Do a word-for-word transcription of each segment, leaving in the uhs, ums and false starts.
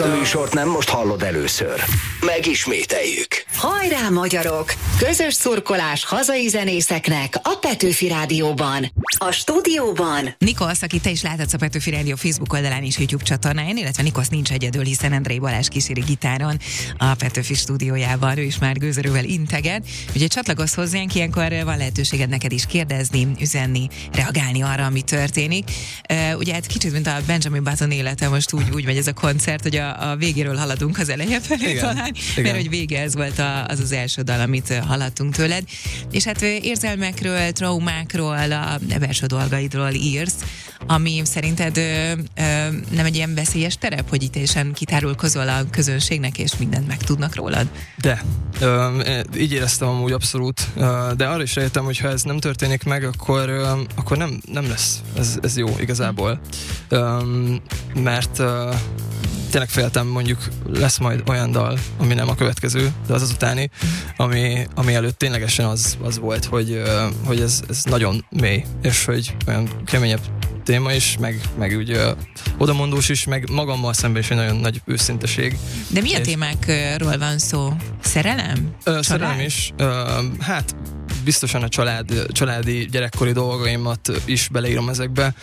Ezt a műsort nem most hallod először. Megismételjük. Hajrá, magyarok! Közös szurkolás hazai zenészeknek a Petőfi Rádióban. A stúdióban Nikosz, aki te is láthatsz a Petőfi Rádió Facebook oldalán és YouTube csatornáján, illetve Nikosz nincs egyedül, hiszen Endrei Balázs kíséri gitáron a Petőfi stúdiójában, ő is már gőzerővel integet. Ugye csatlakozz hozzánk, ilyenkor van lehetőséged neked is kérdezni, üzenni, reagálni arra, ami történik. Uh, ugye hát kicsit, mint a Benjamin Button élete, most úgy, úgy megy ez a koncert, hogy a, a végéről haladunk az eleje felé igen, talán, igen. mert hogy vége ez volt a, az az első dal, amit hallottunk tőled. És hát érzelmekről, traumákról, a belső dolgaidról írsz, ami szerinted ö, ö, nem egy ilyen veszélyes terep, hogy itt teljesen kitárulkozol a közönségnek, és mindent megtudnak rólad? De, ö, így éreztem amúgy abszolút, ö, de arra is rájöttem, hogy ha ez nem történik meg, akkor, ö, akkor nem, nem lesz ez, ez jó igazából. Ö, mert ö, tényleg féltem, mondjuk lesz majd olyan dal, ami nem a következő, de az az utáni, ami, ami előtt ténylegesen az, az volt, hogy, hogy ez, ez nagyon mély, és hogy olyan keményebb téma is, meg, meg úgy ö, odamondós is, meg magammal szemben is egy nagyon nagy őszinteség. De milyen témákról van szó? Szerelem? Ö, szerelem is. Ö, hát biztosan a család, családi gyerekkori dolgaimat is beleírom ezekbe.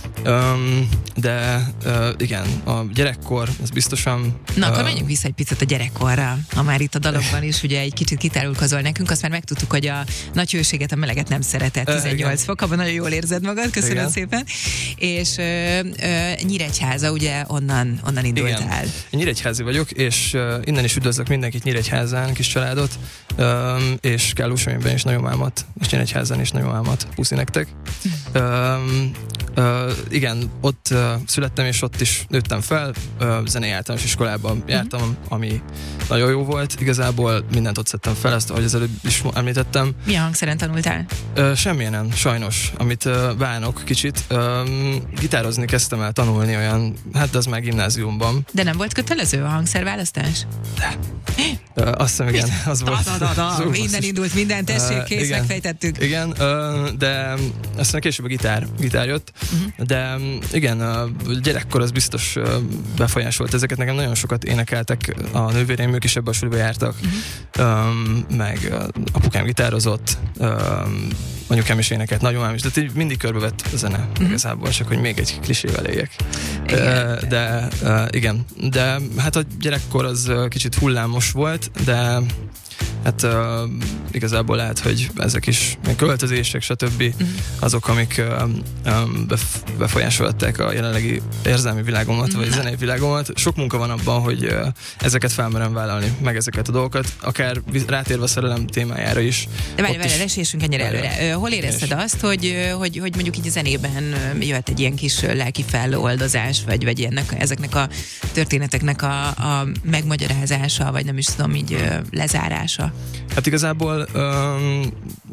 Um, de uh, igen, a gyerekkor, az biztosan... Na, akkor uh, menjünk vissza egy picit a gyerekkorra, ha már itt a dalokban is ugye egy kicsit kitárulkozol nekünk, azt már megtudtuk, hogy a nagy hőséget, a meleget nem szeretett, tizennyolc uh, fok, abban nagyon jól érzed magad, köszönöm igen. szépen. És uh, uh, Nyíregyháza, ugye onnan, onnan indultál. Igen. Én nyíregyházi vagyok, és uh, innen is üdvözlök mindenkit Nyíregyházán, kis családot, um, és Kálósomében is nagyon álmat, és Nyíregyházán is nagyon álmat. Puszi nektek. um, uh, igen, ott uh, születtem, és ott is nőttem fel, uh, zenei általános iskolában jártam, uh-huh. ami nagyon jó volt. Igazából mindent ott szedtem fel, ezt, ahogy az előbb is említettem. Milyen hangszeren tanultál? Uh, semmilyen, sajnos, amit uh, bánok kicsit. Um, gitározni kezdtem el tanulni olyan, hát az már gimnáziumban. De nem volt kötelező a hangszerválasztás? De. Uh, azt hiszem, igen, az da, volt. Da, da, da. Innen indult minden, tessék, kész, uh, megfejtettük. Igen, uh, de aztán később a gitár, gitár jött, uh-huh. de igen, a gyerekkor az biztos befolyásolt ezeket. Nekem nagyon sokat énekeltek a nővéreim, ők is ebbe a suliba jártak, uh-huh. um, meg apukám gitározott, um, anyukám is énekelt, nagyomám is, de mindig körbevett a zene uh-huh. igazából, csak hogy még egy klisével éljek. Uh, de uh, igen, de hát a gyerekkor az kicsit hullámos volt, de hát uh, igazából lehet, hogy ezek is költözések, stb. Uh-huh. azok, amik uh, um, bef- befolyásolták a jelenlegi érzelmi világomat, uh-huh. vagy zenei világomat. Sok munka van abban, hogy uh, ezeket felmerem vállalni, meg ezeket a dolgokat, akár rátérve a szerelem témájára is. De várj, várj, esésünk ennyire előre. Hol érezted azt, hogy, hogy, hogy mondjuk így a zenében jöhet egy ilyen kis lelki feloldozás, vagy, vagy ennek, ezeknek a történeteknek a, a megmagyarázása, vagy nem is tudom, így uh, lezárása? Hát igazából um,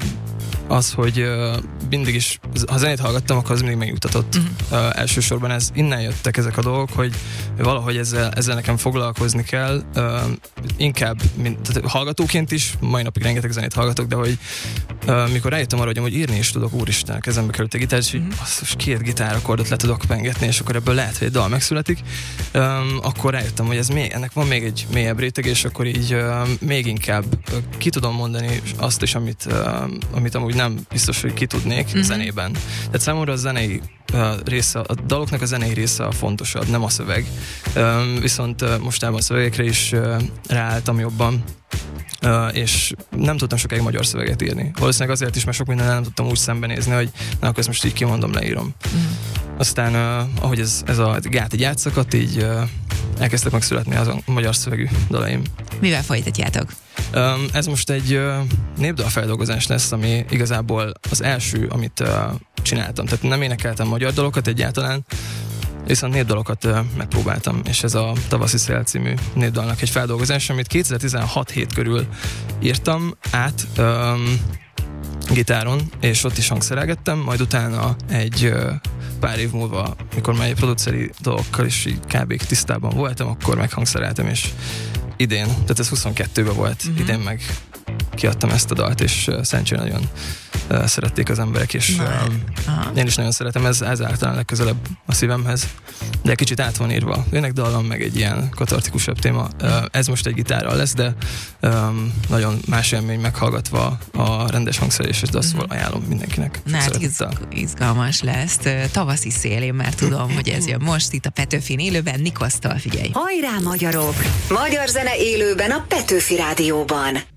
az, hogy uh, mindig is, ha zenét hallgattam, akkor az mindig megnyugtatott. Uh-huh. Uh, elsősorban ez, innen jöttek ezek a dolgok, hogy valahogy ezzel, ezzel nekem foglalkozni kell. Uh, inkább, mint, tehát hallgatóként is, mai napig rengeteg zenét hallgatok, de hogy uh, mikor rájöttem arra, hogy amúgy írni is tudok, úristen, a kezembe került a gitár, és hogy uh-huh. azt két gitárakordot le tudok pengetni, és akkor ebből lehet, hogy egy dal megszületik, um, akkor rájöttem, hogy ez még, ennek van még egy mélyebb réteg, és akkor így uh, még inkább uh, ki tudom mondani azt is, amit, uh, amit amúgy nem biztos, hogy ki tudnék uh-huh. zenében. Tehát számomra a zenei uh, része, a daloknak a zenei része a fontosabb, nem a szöveg. Um, viszont uh, mostában a szövegekre is uh, ráálltam jobban, uh, és nem tudtam sokáig magyar szöveget írni. Valószínűleg azért is, mert sok mindennel nem tudtam úgy szembenézni, hogy na, akkor ezt most így kimondom, leírom. Uh-huh. Aztán, uh, ahogy ez, ez a gát így átszakadt, így uh, elkezdtek megszületni az a magyar szövegű dalaim. Mivel folytatjátok? Um, ez most egy uh, népdalfeldolgozás lesz, ami igazából az első, amit uh, csináltam. Tehát nem énekeltem magyar dalokat egyáltalán, viszont népdalokat uh, megpróbáltam, és ez a Tavaszi Szél című népdalnak egy feldolgozás, amit kétezer-tizenhat hét körül írtam át um, gitáron, és ott is hangszerelgettem, majd utána egy uh, pár év múlva, mikor már egy produceri dolgokkal is így kb. Tisztában voltam, akkor meghangszereltem, és idén, tehát ez huszonkettőben volt, uh-huh. idén meg kiadtam ezt a dalt, és szerencsére nagyon uh, szerették az emberek, és uh, én is nagyon szeretem, ez, ez általán legközelebb a szívemhez, de kicsit át van írva. Jönnek dallam, meg egy ilyen katartikusabb téma. Uh, ez most egy gitárral lesz, de um, nagyon más élmény meghallgatva a rendes hangszerelés, de azt mm. ajánlom mindenkinek. Na, hát izg- izgalmas lesz. Tavaszi szél, én már tudom, hogy ez jön most itt a Petőfin élőben. Nikosztal, figyelj! Hajrá, magyarok! Magyar zene élőben a Petőfi Rádióban.